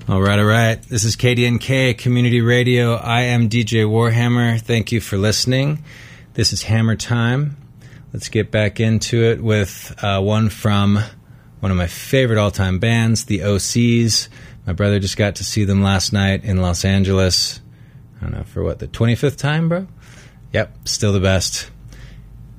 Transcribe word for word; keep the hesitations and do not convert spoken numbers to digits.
All right, all right. This is K D N K Community Radio. I am D J Warhammer. Thank you for listening. This is Hammer Time. Let's get back into it with uh, one from one of my favorite all-time bands, the O Cs. My brother just got to see them last night in Los Angeles. I don't know, for what, the twenty-fifth time, bro? Yep, still the best.